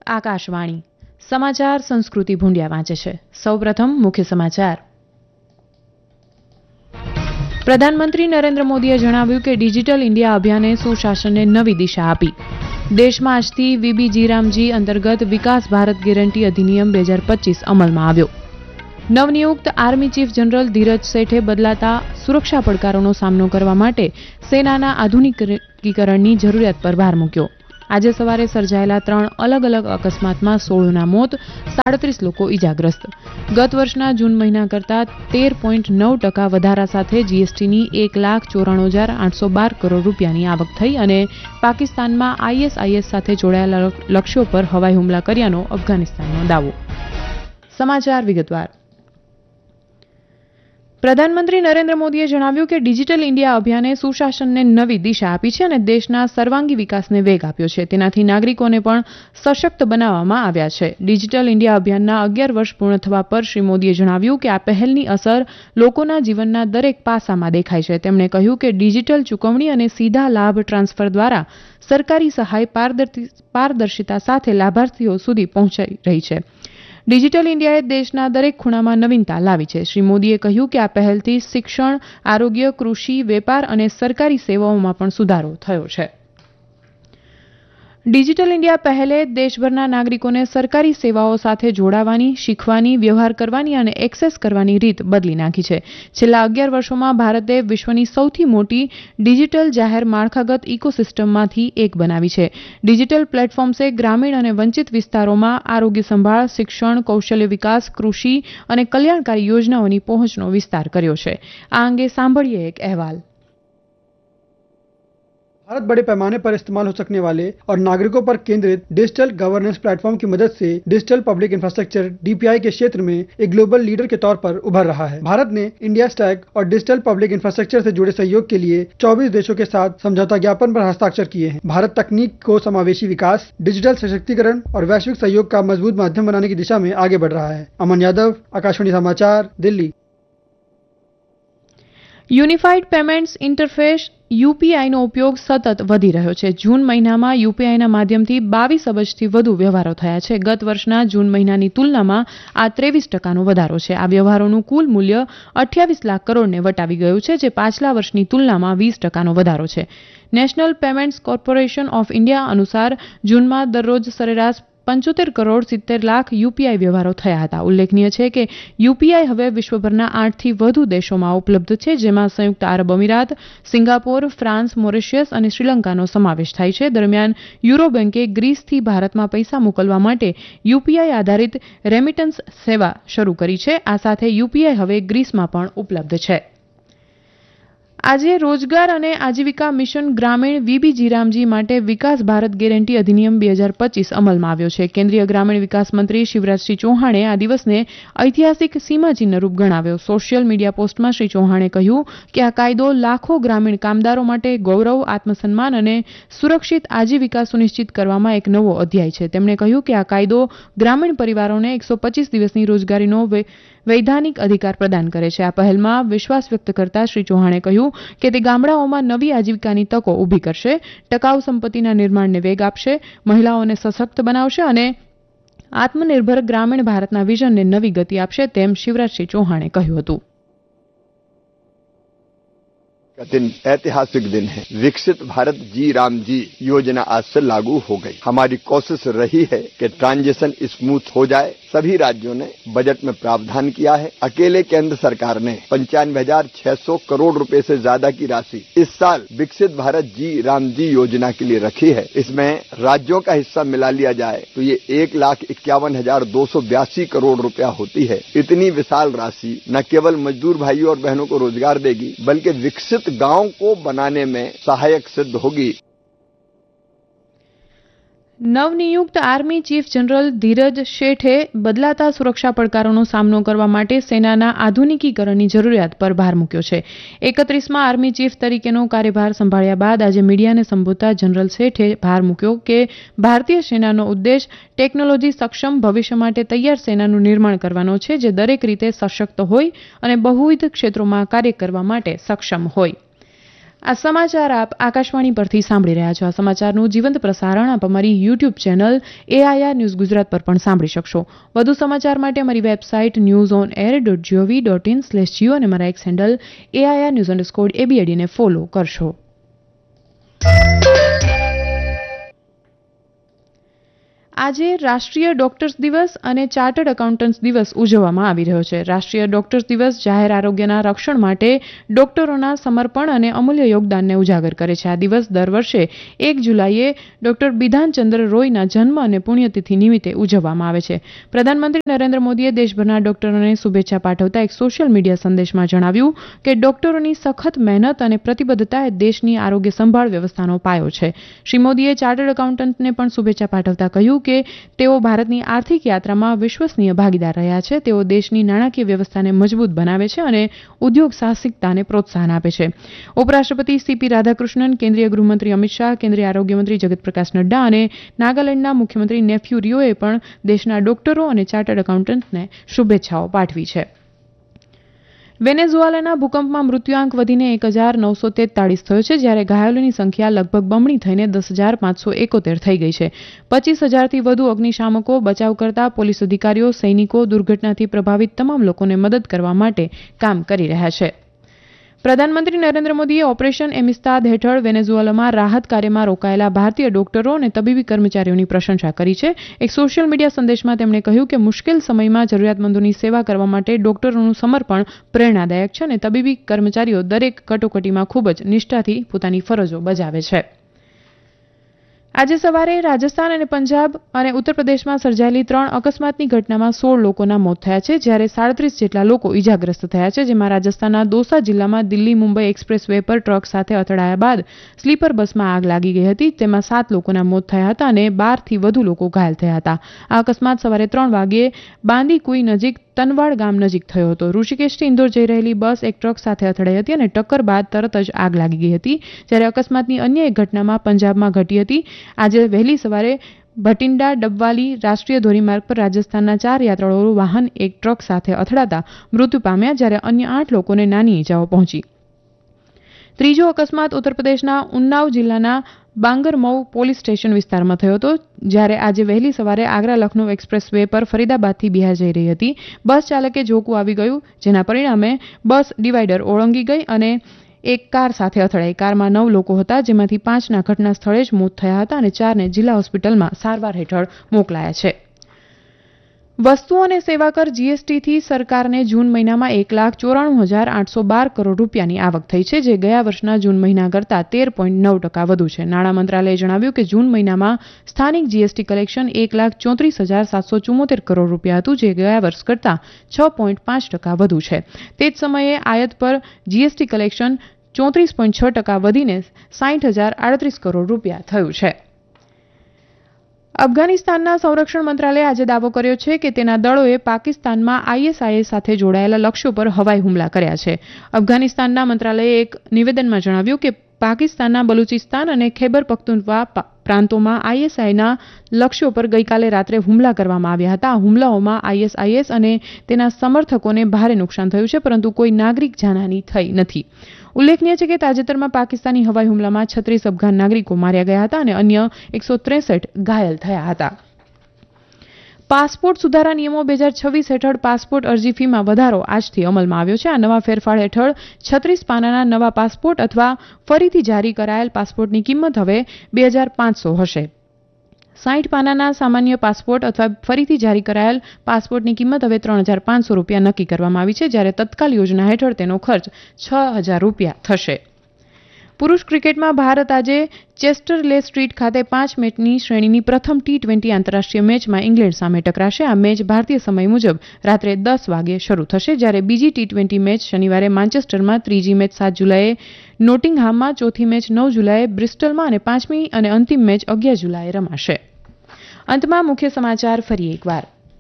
આકાશવાણી સમાચાર સંસ્કૃતિ ભૂંડિયા વાંચે છે. સૌપ્રથમ મુખ્ય સમાચાર. પ્રધાનમંત્રી નરેન્દ્ર મોદીએ જણાવ્યું કે ડિજિટલ ઇન્ડિયા અભિયાને સુશાસનને નવી દિશા આપી. દેશમાં આજથી વીબીજી રામજી અંતર્ગત વિકાસ ભારત ગેરંટી અધિનિયમ 2025 અમલમાં આવ્યો. નવનિયુક્ત આર્મી ચીફ જનરલ ધીરજ શેઠે બદલાતા સુરક્ષા પડકારોનો સામનો કરવા માટે સેનાના આધુનિકીકરણની જરૂરિયાત પર ભાર મૂક્યો. આજે સવારે સર્જાયેલા 3 અલગ અલગ અકસ્માતમાં 16ના મોત, 37 લોકો ઇજાગ્રસ્ત. ગત વર્ષના જૂન મહિના કરતાં 13.9% વધારા સાથે જીએસટીની 1,94,812 કરોડ રૂપિયાની આવક થઈ અને પાકિસ્તાનમાં આઈએસઆઈએસ સાથે જોડાયેલા લક્ષ્યો પર હવાઈ હુમલા કર્યાનો અફઘાનિસ્તાનનો દાવો. સમાચાર વિગતવાર. પ્રધાનમંત્રી નરેન્દ્ર મોદીએ જણાવ્યું કે ડિજિટલ ઇન્ડિયા અભિયાને સુશાસનને નવી દિશા આપી છે અને દેશના સર્વાંગી વિકાસને વેગ આપ્યો છે. તેનાથી નાગરિકોને પણ સશક્ત બનાવવામાં આવ્યા છે. ડિજિટલ ઇન્ડિયા અભિયાનના 11 વર્ષ પૂર્ણ થવા પર શ્રી મોદીએ જણાવ્યું કે આ પહેલની અસર લોકોના જીવનના દરેક પાસામાં દેખાય છે. તેમણે કહ્યું કે ડિજિટલ ચૂકવણી અને સીધા લાભ ટ્રાન્સફર દ્વારા સરકારી સહાય પારદર્શિતા સાથે લાભાર્થીઓ સુધી પહોંચાઈ રહી છે. ડિજિટલ ઇન્ડિયાએ દેશના દરેક ખૂણામાં નવીનતા લાવી છે. શ્રી મોદીએ કહ્યું કે આ પહેલથી શિક્ષણ, આરોગ્ય, કૃષિ, વેપાર અને સરકારી સેવાઓમાં પણ સુધારો થયો છે. ડિજિટલ ઇન્ડિયા પહેલે દેશભરના નાગરિકોને સરકારી સેવાઓ સાથે જોડાવાની, શીખવાની, વ્યવહાર કરવાની અને એક્સેસ કરવાની રીત બદલી નાખી છે. છેલ્લા 11 વર્ષોમાં ભારતે વિશ્વની સૌથી મોટી ડિજિટલ જાહેર માળખાગત ઇકોસિસ્ટમમાંથી એક બનાવી છે. ડિજિટલ પ્લેટફોર્મ્સે ગ્રામીણ અને વંચિત વિસ્તારોમાં આરોગ્ય સંભાળ, શિક્ષણ, કૌશલ્ય વિકાસ, કૃષિ અને કલ્યાણકારી યોજનાઓની પહોંચનો વિસ્તાર કર્યો છે. આ અંગે સાંભળીએ એક અહેવાલ. भारत बड़े पैमाने पर इस्तेमाल हो सकने वाले और नागरिकों पर केंद्रित डिजिटल गवर्नेंस प्लेटफॉर्म की मदद से डिजिटल पब्लिक इंफ्रास्ट्रक्चर डीपीआई के क्षेत्र में एक ग्लोबल लीडर के तौर पर उभर रहा है. भारत ने इंडिया स्टैक और डिजिटल पब्लिक इंफ्रास्ट्रक्चर से जुड़े सहयोग के लिए 24 देशों के साथ समझौता ज्ञापन पर हस्ताक्षर किए हैं. भारत तकनीक को समावेशी विकास, डिजिटल सशक्तिकरण और वैश्विक सहयोग का मजबूत माध्यम बनाने की दिशा में आगे बढ़ रहा है. अमन यादव, आकाशवाणी समाचार, दिल्ली. યુનિફાઈડ પેમેન્ટ્સ ઇન્ટરફેસ યુપીઆઈનો ઉપયોગ સતત વધી રહ્યો છે. જૂન મહિનામાં યુપીઆઈના માધ્યમથી 22 અબજથી વધુ વ્યવહારો થયા છે. ગત વર્ષના જૂન મહિનાની તુલનામાં આ 23% વધારો છે. આ વ્યવહારોનું કુલ મૂલ્ય 28 લાખ કરોડને વટાવી ગયું છે, જે પાછલા વર્ષની તુલનામાં 20% વધારો છે. National payments corporation of India અનુસાર જૂનમાં દરરોજ સરેરાશ 75 કરોડ 70 લાખ યુપીઆઈ વ્યવહારો થયા હતા. ઉલ્લેખનીય છે કે યુપીઆઈ હવે વિશ્વભરના 8થી વધુ દેશોમાં ઉપલબ્ધ છે, જેમાં સંયુક્ત આરબ અમીરાત, સિંગાપોર, ફ્રાન્સ, મોરિશિયસ અને શ્રીલંકાનો સમાવેશ થાય છે. દરમિયાન યુરો બેંકે ગ્રીસથી ભારતમાં પૈસા મોકલવા માટે યુપીઆઈ આધારિત રેમિટન્સ સેવા શરૂ કરી છે. આ સાથે યુપીઆઈ હવે ગ્રીસમાં પણ ઉપલબ્ધ છે. આજે રોજગાર અને આજીવિકા મિશન ગ્રામીણ વીબીજી રામજી માટે વિકાસ ભારત ગેરંટી અધિનિયમ 2025 અમલમાં આવ્યો છે. કેન્દ્રીય ગ્રામીણ વિકાસ મંત્રી શિવરાજસિંહ ચૌહાણે આ દિવસને ઐતિહાસિક સીમાચિહ્નરૂપ ગણાવ્યો. સોશિયલ મીડિયા પોસ્ટમાં શ્રી ચૌહાણે કહ્યું કે આ કાયદો લાખો ગ્રામીણ કામદારો માટે ગૌરવ, આત્મસન્માન અને સુરક્ષિત આજીવિકા સુનિશ્ચિત કરવામાં એક નવો અધ્યાય છે. તેમણે કહ્યું કે આ કાયદો ગ્રામીણ પરિવારોને 125 દિવસની રોજગારીનો વૈધાનિક અધિકાર પ્રદાન કરે છે. આ પહેલમાં વિશ્વાસ વ્યક્ત કરતા શ્રી ચૌહાણે કહ્યું કે તે ગામડાઓમાં નવી આજીવિકાની તકો ઊભી કરશે, ટકાઉ સંપત્તિના નિર્માણને વેગ આપશે, મહિલાઓને સશક્ત બનાવશે અને આત્મનિર્ભર ગ્રામીણ ભારતના વિઝનને નવી ગતિ આપશે, તેમ શિવરાજસિંહ ચૌહાણે કહ્યું હતું. का दिन ऐतिहासिक दिन है. विकसित भारत जी राम जी योजना आज से लागू हो गई. हमारी कोशिश रही है कि ट्रांजिशन स्मूथ हो जाए. सभी राज्यों ने बजट में प्रावधान किया है. अकेले केंद्र सरकार ने 95,600 करोड़ रुपए से ज्यादा की राशि इस साल विकसित भारत जी राम जी योजना के लिए रखी है. इसमें राज्यों का हिस्सा मिला लिया जाए तो ये 1,51,282 करोड़ रुपया होती है. इतनी विशाल राशि न केवल मजदूर भाइयों और बहनों को रोजगार देगी, बल्कि विकसित गांव को बनाने में सहायक सिद्ध होगी. નવનિયુક્ત આર્મી ચીફ જનરલ ધીરજ શેઠે બદલાતા સુરક્ષા પડકારોનો સામનો કરવા માટે સેનાના આધુનિકીકરણની જરૂરિયાત પર ભાર મૂક્યો છે. 31મા આર્મી ચીફ તરીકેનો કાર્યભાર સંભાળ્યા બાદ આજે મીડિયાને સંબોધતા જનરલ શેઠે ભાર મૂક્યો કે ભારતીય સેનાનો ઉદ્દેશ ટેકનોલોજી સક્ષમ ભવિષ્ય માટે તૈયાર સેનાનું નિર્માણ કરવાનો છે, જે દરેક રીતે સશક્ત હોય અને બહુવિધ ક્ષેત્રોમાં કાર્ય કરવા માટે સક્ષમ હોય. આ સમાચાર આપ આકાશવાણી પરથી સાંભળી રહ્યા છો. આ સમાચારનું જીવંત પ્રસારણ આપ અમારી YouTube channel AIR news Gujarat પર પણ સાંભળી શકશો. વધુ સમાચાર માટે અમારી વેબસાઇટ newsonair.gov.in/geo અને અમારા એક્સ હેન્ડલ AIR_ABAD ને ફોલો કરશો. આજે રાષ્ટ્રીય ડોક્ટર્સ દિવસ અને ચાર્ટર્ડ એકાઉન્ટન્ટ્સ દિવસ ઉજવવામાં આવી રહ્યો છે. રાષ્ટ્રીય ડોક્ટર્સ દિવસ જાહેર આરોગ્યના રક્ષણ માટે ડોક્ટરોના સમર્પણ અને અમૂલ્ય યોગદાનને ઉજાગર કરે છે. આ દિવસ દર વર્ષે 1 જુલાઈએ ડોક્ટર બિધાનચંદ્ર રોયના જન્મ અને પુણ્યતિથિ નિમિત્તે ઉજવવામાં આવે છે. પ્રધાનમંત્રી નરેન્દ્ર મોદીએ દેશભરના ડોક્ટરોને શુભેચ્છા પાઠવતા એક સોશિયલ મીડિયા સંદેશમાં જણાવ્યું કે ડોક્ટરોની સખત મહેનત અને પ્રતિબદ્ધતા એ દેશની આરોગ્ય સંભાળ વ્યવસ્થાનો પાયો છે. શ્રી મોદીએ ચાર્ટર્ડ એકાઉન્ટન્ટને પણ શુભેચ્છા પાઠવતા કહ્યું કે તેઓ ભારતની આર્થિક યાત્રામાં વિશ્વસનીય ભાગીદાર રહ્યા છે. તેઓ દેશની નાણાકીય વ્યવસ્થાને મજબૂત બનાવે છે અને ઉદ્યોગ સાહસિકતાને પ્રોત્સાહન આપે છે. ઉપરાષ્ટ્રપતિ CP રાધાકૃષ્ણન, કેન્દ્રીય ગૃહમંત્રી અમિત શાહ, કેન્દ્રીય આરોગ્ય મંત્રી જગત પ્રકાશ નડ્ડા અને નાગાલેન્ડના મુખ્યમંત્રી નેફ્યુ રિયોએ પણ દેશના ડોક્ટરો અને ચાર્ટર્ડ એકાઉન્ટન્ટને શુભેચ્છાઓ પાઠવી છે. વેનેઝુએલાના ભૂકંપમાં મૃત્યુઆંક વધીને 1943 થયો છે, જ્યારે ઘાયલોની સંખ્યા લગભગ બમણી થઈને 10,571 થઈ ગઈ છે. 25,000થી વધુ અગ્નિશામકો, બચાવકર્તા, પોલીસ અધિકારીઓ, સૈનિકો દુર્ઘટનાથી પ્રભાવિત તમામ લોકોને મદદ કરવા માટે કામ કરી રહ્યા છે. પ્રધાનમંત્રી નરેન્દ્ર મોદીએ ઓપરેશન એમિસ્તાદ હેઠળ વેનેઝુએલામાં રાહત કાર્યમાં રોકાયેલા ભારતીય ડોક્ટરો અને તબીબી કર્મચારીઓની પ્રશંસા કરી છે. એક સોશિયલ મીડિયા સંદેશમાં તેમણે કહ્યું કે મુશ્કેલ સમયમાં જરૂરિયાતમંદોની સેવા કરવા માટે ડોક્ટરોનું સમર્પણ પ્રેરણાદાયક છે અને તબીબી કર્મચારીઓ દરેક કટોકટીમાં ખૂબ જ નિષ્ઠાથી પોતાની ફરજો બજાવે છે. આજે સવારે રાજસ્થાન અને પંજાબ અને ઉત્તર પ્રદેશમાં સર્જાયેલી 3 અકસ્માતની ઘટનામાં 16 લોકોના મોત થયા છે, જ્યારે 37 જેટલા લોકો ઇજાગ્રસ્ત થયા છે. જેમાં રાજસ્થાનના દોસા જિલ્લામાં દિલ્હી મુંબઈ એક્સપ્રેસ વે પર ટ્રક સાથે અથડાયા બાદ સ્લીપર બસમાં આગ લાગી ગઈ હતી. તેમાં 7 લોકોના મોત થયા હતા અને 12થી વધુ લોકો ઘાયલ થયા હતા. આ અકસ્માત સવારે 3 વાગ્યે બાંદીકુઈ નજીક તનવાડ ગામ નજીક થયો હતો. ઋષિકેશથી ઇન્દોર જઈ રહેલી બસ એક ટ્રક સાથે અથડાઈ હતી અને ટક્કર બાદ તરત જ આગ લાગી ગઈ હતી. જ્યારે અકસ્માતની અન્ય એક ઘટનામાં પંજાબમાં ઘટી હતી. આજે વહેલી સવારે ભટિંડા ડબવાલી રાષ્ટ્રીય ધોરીમાર્ગ પર રાજસ્થાનના 4 યાત્રાળુ વાહન એક ટ્રક સાથે અથડાતા મૃત્યુ પામ્યા, જ્યારે અન્ય 8 લોકોને નાની ઇજાઓ પહોંચી. ત્રીજો અકસ્માત ઉત્તર પ્રદેશના ઉન્નાવ જિલ્લાના બાંગરમઉ પોલીસ સ્ટેશન વિસ્તારમાં થયો હતો, જ્યારે આજે વહેલી સવારે આગ્રા લખનૌ એક્સપ્રેસ વે પર ફરીદાબાદથી બિહાર જઈ રહી હતી. બસ ચાલકે ઝોકું આવી ગયું, જેના પરિણામે બસ ડિવાઈડર ઓળંગી ગઈ અને એક કાર સાથે અથડાઈ. કારમાં 9 લોકો હતા, જેમાંથી 5ના ઘટના સ્થળે જ મોત થયા હતા અને 4ને જિલ્લા હોસ્પિટલમાં સારવાર હેઠળ મોકલાયા છે. વસ્તુ અને સેવા કર GSTથી સરકારને જૂન મહિનામાં 1,94,812 કરોડ રૂપિયાની આવક થઈ છે, જે ગયા વર્ષના જૂન મહિના કરતાં 13.9% વધુ છે. નાણાં મંત્રાલયે જણાવ્યું કે જૂન મહિનામાં સ્થાનિક GST કલેક્શન 1,34,774 કરોડ રૂપિયા હતું, જે ગયા વર્ષ કરતાં 6.5% વધુ છે. તે જ સમયે આયાત પર GST કલેક્શન 34.6% વધીને 60,038 કરોડ રૂપિયા થયું છે. અફઘાનિસ્તાનના સંરક્ષણ મંત્રાલયે આજે દાવો કર્યો છે કે તેના દળોએ પાકિસ્તાનમાં ISIS સાથે જોડાયેલા લક્ષ્યો પર હવાઈ હુમલા કર્યા છે. અફઘાનિસ્તાનના મંત્રાલયે એક નિવેદનમાં જણાવ્યું કે પાકિસ્તાનના બલુચિસ્તાન અને ખૈબર પખ્તુનખ્વા પ્રાંતોમાં ISIના લક્ષ્યો પર ગઈકાલે રાત્રે હુમલા કરવામાં આવ્યા હતા. આ હુમલાઓમાં ISIS અને તેના સમર્થકોને ભારે નુકસાન થયું છે, પરંતુ કોઈ નાગરિક જાનહાની થઈ નથી. ઉલ્લેખનીય છે કે તાજેતરમાં પાકિસ્તાની હવાઈ હુમલામાં 36 અફઘાન નાગરિકો માર્યા ગયા હતા અને અન્ય 163 ઘાયલ થયા હતા. પાસપોર્ટ સુધારા નિયમો 2026 હેઠળ પાસપોર્ટ અરજી ફીમાં વધારો આજથી અમલમાં આવ્યો છે. આ નવા ફેરફાર હેઠળ 36 પાનાના નવા પાસપોર્ટ અથવા ફરીથી જારી કરાયેલ પાસપોર્ટની કિંમત હવે 2,500 હશે. 60 પાનાના સામાન્ય પાસપોર્ટ અથવા ફરીથી જારી કરાયેલ પાસપોર્ટની કિંમત હવે 3,500 રૂપિયા નક્કી કરવામાં આવી છે, જ્યારે તત્કાલ યોજના હેઠળ તેનો ખર્ચ 6,000 રૂપિયા થશે. પુરુષ ક્રિકેટમાં ભારત આજે ચેસ્ટરલે સ્ટ્રીટ ખાતે 5 મેચની શ્રેણીની પ્રથમ T20 આંતરરાષ્ટ્રીય મેચમાં ઇંગ્લેન્ડ સામે ટકરાશે. આ મેચ ભારતીય સમય મુજબ રાત્રે 10 વાગ્યે શરૂ થશે, જ્યારે બીજી T20 મેચ શનિવારે માન્ચેસ્ટરમાં, ત્રીજી મેચ 7 જુલાઈએ નોટિંગહામમાં, ચોથી મેચ 9 જુલાઈએ બ્રિસ્ટલમાં અને પાંચમી અને અંતિમ મેચ 11 જુલાઈએ રમાશે. અંતમાં મુખ્ય સમાચાર ફરી એકવાર.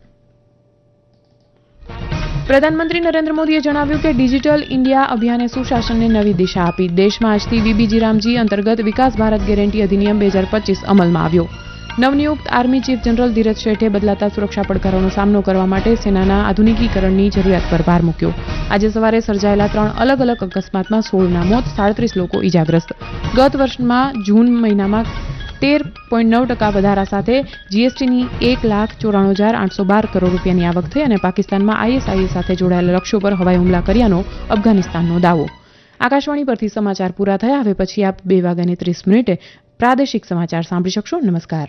પ્રધાનમંત્રી નરેન્દ્ર મોદીએ જણાવ્યું કે ડિજિટલ ઇન્ડિયા અભિયાને સુશાસનને નવી દિશા આપી. દેશમાં આજથી VBG રામજી અંતર્ગત વિકાસ ભારત ગેરંટી અધિનિયમ 2025 અમલમાં આવ્યો. નવનિયુક્ત આર્મી ચીફ જનરલ ધીરજ શેઠે બદલાતા સુરક્ષા પડકારોનો સામનો કરવા માટે સેનાના આધુનિકીકરણની જરૂરિયાત પર ભાર મૂક્યો. આજે સવારે સર્જાયેલા 3 અલગ અલગ અકસ્માતમાં 16ના મોત, 37 લોકો ઇજાગ્રસ્ત. ગત વર્ષમાં જૂન મહિનામાં 13.9% વધારા સાથે જીએસટીની 1,94,812 કરોડ રૂપિયાની આવક થઈ અને પાકિસ્તાનમાં આઈએસઆઈએસ સાથે જોડાયેલા લક્ષ્યો પર હવાઈ હુમલા કર્યાનો અફઘાનિસ્તાનનો દાવો. આકાશવાણી પરથી સમાચાર પૂરા થયા. હવે પછી આપ 2:30 પ્રાદેશિક સમાચાર સાંભળી શકશો. નમસ્કાર.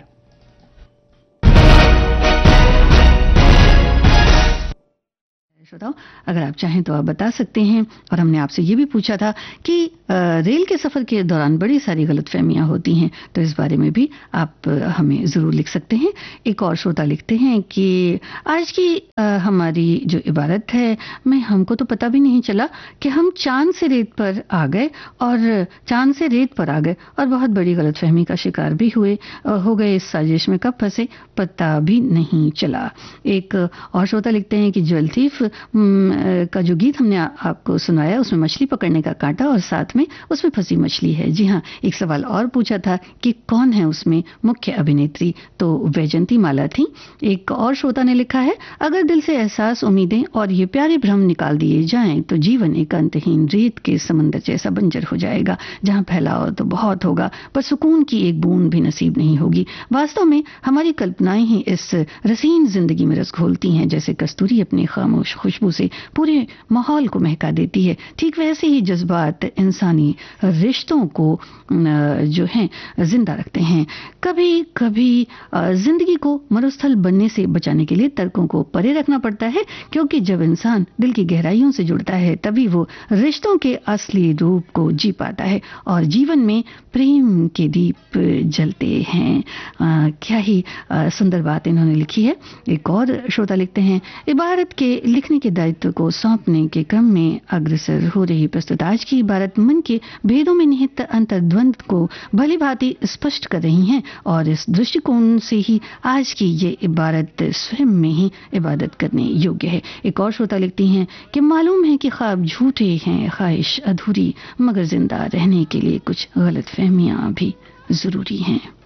श्रोताओं, अगर आप चाहें तो आप बता सकते हैं। और हमने आपसे ये भी पूछा था कि रेल के सफर के दौरान बड़ी सारी गलतफहमियां होती हैं, तो इस बारे में भी आप हमें जरूर लिख सकते हैं। एक और श्रोता लिखते हैं कि आज की हमारी जो इबारत है में हमको तो पता भी नहीं चला कि हम चांद से रेत पर आ गए और चांद से रेत पर आ गए और बहुत बड़ी गलतफहमी का शिकार भी हो गए। इस साजिश में कब फंसे पता भी नहीं चला। एक और श्रोता लिखते हैं कि ज्वेलथीफ का जो गीत हमने आपको सुनाया उसमें मछली पकड़ने का कांटा और साथ में उसमें फंसी मछली है। जी हाँ, एक सवाल और पूछा था कि कौन है उसमें मुख्य अभिनेत्री, तो वैजंती माला थी। एक और श्रोता ने लिखा है, अगर दिल से एहसास, उम्मीदें और ये प्यारे भ्रम निकाल दिए जाएं तो जीवन एक अंतहीन रेत के समंदर जैसा बंजर हो जाएगा, जहां फैलाव तो बहुत होगा पर सुकून की एक बूंद भी नसीब नहीं होगी। वास्तव में हमारी कल्पनाएं ही इस रसीन जिंदगी में रस घोलती हैं, जैसे कस्तूरी अपनी खामोश खुशबू से पूरे माहौल को महका देती है। ठीक वैसे ही जज्बात इंसानी रिश्तों को जो है जिंदा रखते हैं। कभी कभी जिंदगी को मरुस्थल बनने से बचाने के लिए तर्कों को परे रखना पड़ता है, क्योंकि जब इंसान दिल की गहराइयों से जुड़ता है तभी वो रिश्तों के असली रूप को जी पाता है और जीवन में प्रेम के दीप जलते हैं। क्या ही सुंदर बात इन्होंने लिखी है। एक और श्रोता लिखते हैं, इबारत के लिखने के दायित्व को सौंपने के क्रम में अग्रसर हो रही प्रस्तुत आज की इबारत मन के भेदों में निहित अंतर्द्वंद को भली भांति स्पष्ट कर रही हैं और इस दृष्टिकोण से ही आज की ये इबारत स्वयं में ही इबादत करने योग्य है। एक और श्रोता लिखती हैं कि मालूम है कि ख्वाब झूठे हैं, ख्वाहिश अधूरी, मगर जिंदा रहने के लिए कुछ गलतफहमियां भी जरूरी हैं।